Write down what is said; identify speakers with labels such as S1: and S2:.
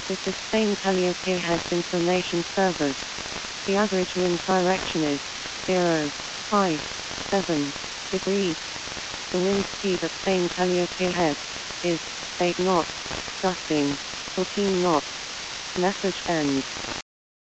S1: This is Spain Calliope Heads Information Service. The average wind direction is 0.57 degrees. The wind speed at Spain Calliope Head is 8 knots, gusting 14 knots. Message ends.